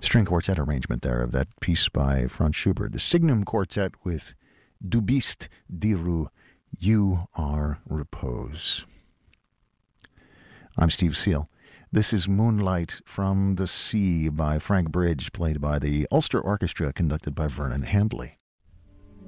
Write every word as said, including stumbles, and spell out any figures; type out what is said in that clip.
string quartet arrangement there of that piece by Franz Schubert. The Signum Quartet with Du bist die Ruhe, You Are Repose. I'm Steve Seal. This is Moonlight from the Sea by Frank Bridge, played by the Ulster Orchestra, conducted by Vernon Handley.